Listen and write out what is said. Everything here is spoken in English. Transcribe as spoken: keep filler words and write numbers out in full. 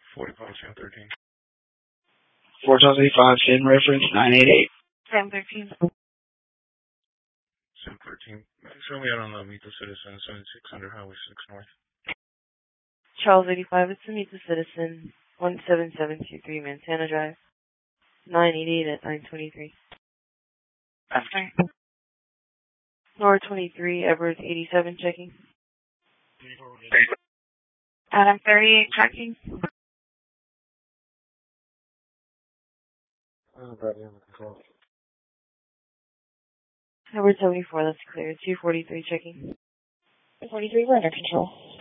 forty-five, Sam thirteen. four Charles eighty-five, Sin reference nine eighty-eight. Sam thirteen. Sam thirteen. Show me out on the Meet the Citizen, seventy-six hundred Highway six North. Charles eighty-five, it's to Meet the Citizen, one seven seven two three Montana Drive, nine eighty-eight at nine twenty-three. After. Nora twenty-three, Edwards eighty-seven, checking. Adam thirty-eight, checking. Oh, Bradley, under control. Edwards seventy-four, that's clear. two forty-three, checking. two forty-three, we're under control.